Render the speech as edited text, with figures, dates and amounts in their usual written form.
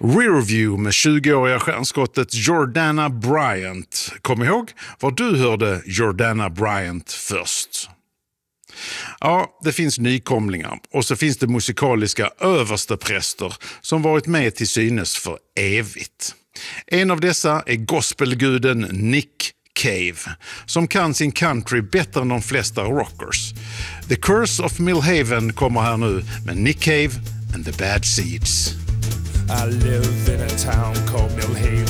Rearview med 20-åriga stjärnskottet Jordana Bryant. Kom ihåg var du hörde Jordana Bryant först. Ja, det finns nykomlingar och så finns det musikaliska överstepräster som varit med till synes för evigt. En av dessa är gospelguden Nick Cave, som kan sin country bättre än de flesta rockers. The Curse of Millhaven kommer här nu med Nick Cave and the Bad Seeds. I live in a town called Millhaven.